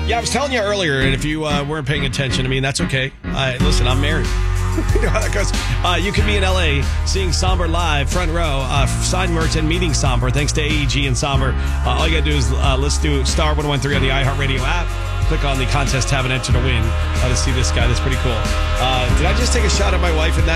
Yeah, I was telling you earlier, and if you weren't paying attention, I mean, that's okay. Listen, I'm married. You know how that goes. You can be in L.A. seeing Somber live, front row, signed merch and meeting Somber, thanks to AEG and Somber. All you got to do is let's do star 113 on the iHeartRadio app. Click on the contest tab and enter to win to see this guy. That's pretty cool. Did I just take a shot at my wife in that?